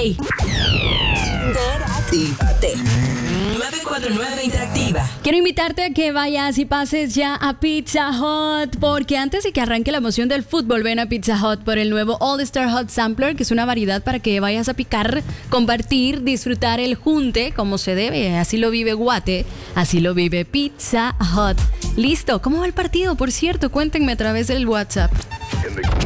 Interactívate. 949 Interactiva. Quiero invitarte a que vayas y pases ya a Pizza Hut, porque antes de que arranque la emoción del fútbol, ven a Pizza Hut por el nuevo All Star Hot Sampler, que es una variedad para que vayas a picar, compartir, disfrutar el junte como se debe. Así lo vive Guate, así lo vive Pizza Hut. Listo, ¿cómo va el partido? Por cierto, cuéntenme a través del WhatsApp.